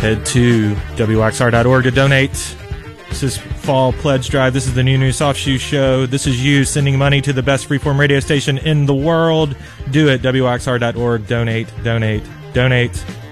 head to WXR.org to donate. This is Fall Pledge Drive. This is the New Soft Shoe Show. This is you sending money to the best freeform radio station in the world. Do it. WXR.org. Donate, donate, donate.